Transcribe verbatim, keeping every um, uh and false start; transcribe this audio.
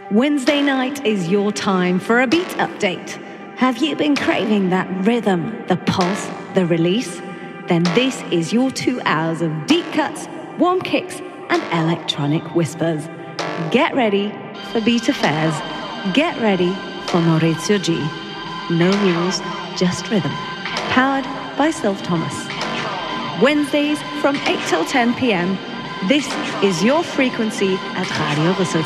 Wednesday night is your time for a beat update. Have you been craving that rhythm, the pulse, the release? Then this is your two hours of deep cuts, warm kicks, and electronic whispers. Get ready for Beat Affairs. Get ready for Maurizio G. No rules, just rhythm. Powered by Sylv Thomas. Wednesdays from eight till ten p.m. This is your frequency at Radio Rüsselsheim.